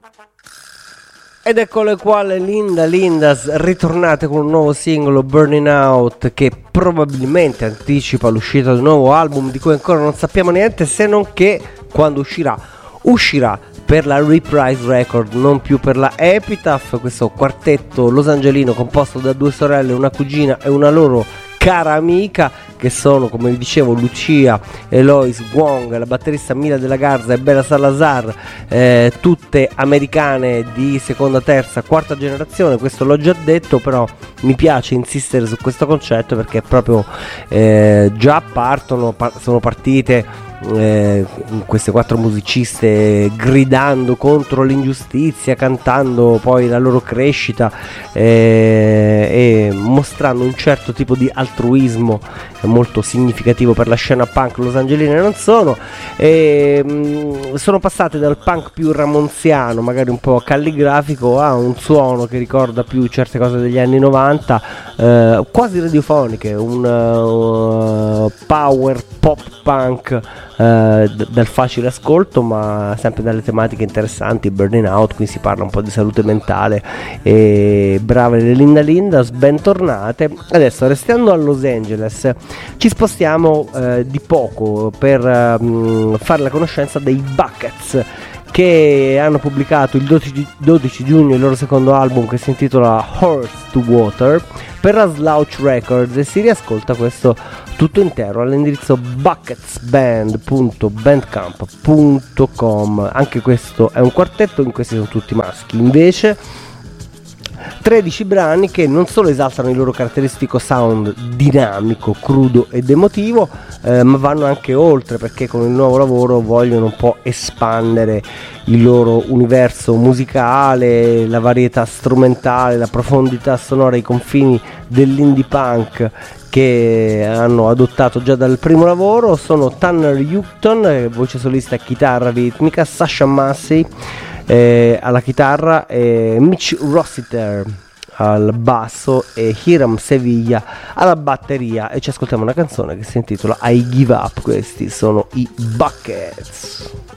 Ed eccole qua le Lindas ritornate con un nuovo singolo, Burning Out, che probabilmente anticipa l'uscita di un nuovo album di cui ancora non sappiamo niente, se non che quando uscirà per la Reprise Record, non più per la Epitaph. Questo quartetto losangelino composto da due sorelle, una cugina e una loro cara amica, che sono, come vi dicevo, Lucia, Eloise Wong, la batterista Mila della Garza e Bella Salazar, tutte americane di seconda, terza, quarta generazione. Questo l'ho già detto, però mi piace insistere su questo concetto perché proprio già sono partite queste quattro musiciste gridando contro l'ingiustizia, cantando poi la loro crescita e mostrando un certo tipo di altruismo molto significativo per la scena punk losangelina e non sono. Sono passate dal punk più ramonziano, magari un po' calligrafico, a un suono che ricorda più certe cose degli anni 90, quasi radiofoniche, un power pop punk dal facile ascolto, ma sempre dalle tematiche interessanti. Burning Out, qui si parla un po' di salute mentale, e brave le Lindas, bentornate. Adesso, restando a Los Angeles, ci spostiamo di poco per fare la conoscenza dei Buckets, che hanno pubblicato il 12 giugno il loro secondo album, che si intitola Horse to Water, per la Slouch Records, e si riascolta questo tutto intero all'indirizzo bucketsband.bandcamp.com. Anche questo è un quartetto, in questi sono tutti maschi invece. 13 brani che non solo esaltano il loro caratteristico sound dinamico, crudo ed emotivo, ma vanno anche oltre, perché con il nuovo lavoro vogliono un po' espandere il loro universo musicale, la varietà strumentale, la profondità sonora, i confini dell'indie punk che hanno adottato già dal primo lavoro. Sono Tanner Houghton, voce solista, chitarra ritmica, Sasha Massey alla chitarra, Mitch Rossiter al basso e Hiram Sevilla alla batteria, e ci ascoltiamo una canzone che si intitola I Give Up. Questi sono i Buckets.